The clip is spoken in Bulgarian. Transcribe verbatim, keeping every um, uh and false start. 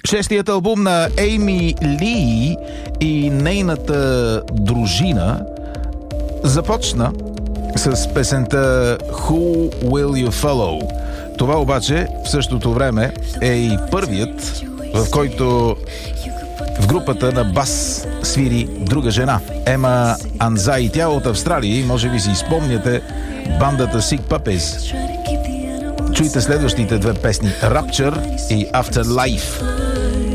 Шестият албум на Ейми Ли и нейната дружина започна с песента Who Will You Follow. Това обаче в същото време е и първият, в който в групата на бас свири друга жена, Ема Анзай. Тя от Австралия и може би си спомняте бандата Sick Puppies. Чуйте следващите две песни, Rapture и Afterlife.